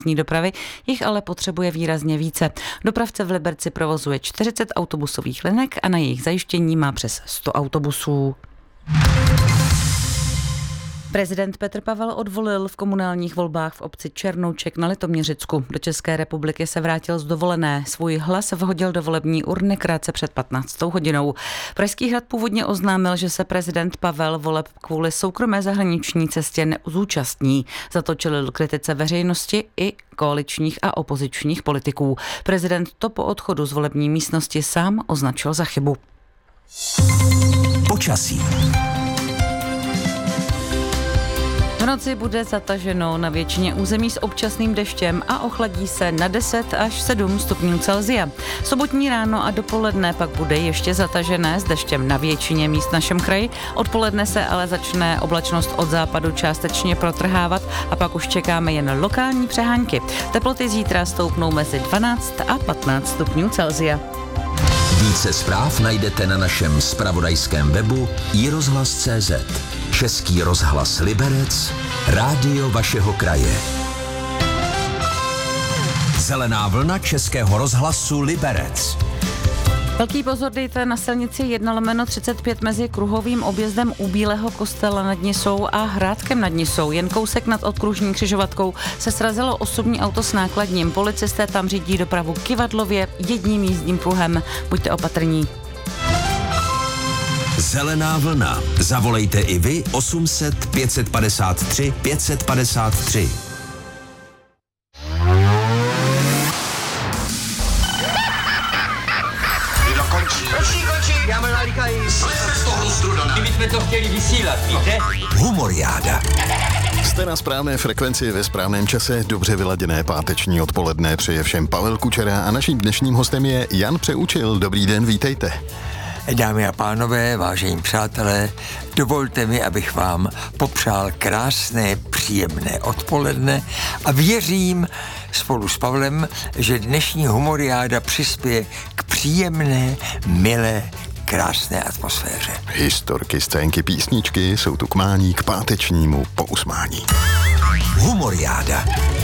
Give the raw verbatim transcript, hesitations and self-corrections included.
dopravy, jich ale potřebuje výrazně více. Dopravce v Liberci provozuje čtyřicet autobusových linek a na jejich zajištění má přes sto autobusů. Prezident Petr Pavel odvolil v komunálních volbách v obci Černouček na Litoměřicku. Do České republiky se vrátil z dovolené. Svůj hlas vhodil do volební urny krátce před patnáctou hodinou. Pražský hrad původně oznámil, že se prezident Pavel voleb kvůli soukromé zahraniční cestě nezúčastní. Za to čelil kritice veřejnosti i koaličních a opozičních politiků. Prezident to po odchodu z volební místnosti sám označil za chybu. Počasí. V noci bude zataženo na většině území s občasným deštěm a ochladí se na deset až sedm stupňů Celsia. Sobotní ráno a dopoledne pak bude ještě zatažené s deštěm na většině míst v našem kraji. Odpoledne se ale začne oblačnost od západu částečně protrhávat a pak už čekáme jen lokální přehánky. Teploty zítra stoupnou mezi dvanáct a patnáct stupňů Celsia. Více zpráv najdete na našem zpravodajském webu i rozhlas tečka cé zet. Český rozhlas Liberec, rádio vašeho kraje. Zelená vlna Českého rozhlasu Liberec. Velký pozor dejte na silnici jedna lomeno třicet pět mezi kruhovým objezdem u Bílého Kostela nad Nisou a Hrádkem nad Nisou. Jen kousek nad odkružní křižovatkou se srazilo osobní auto s nákladním. Policisté tam řídí dopravu kyvadlově jedním jízdním pruhem. Buďte opatrní. Zelená vlna. Zavolejte i vy osm set pět padesát tři pět padesát tři. Končí, končí, já mám nalíkají. Jsme z toho strudaná. My jsme to chtěli vysílat, víte? Humoriáda. Jste na správné frekvenci ve správném čase, dobře vyladěné páteční odpoledne přeje všem Pavel Kučera a naším dnešním hostem je Jan Přeučil. Dobrý den, vítejte. Dámy a pánové, vážení přátelé, dovolte mi, abych vám popřál krásné, příjemné odpoledne a věřím spolu s Pavlem, že dnešní humoriáda přispěje k příjemné, milé, krásné atmosféře. Historky, scénky, písničky jsou tu k mání k pátečnímu pousmání. Humoriáda.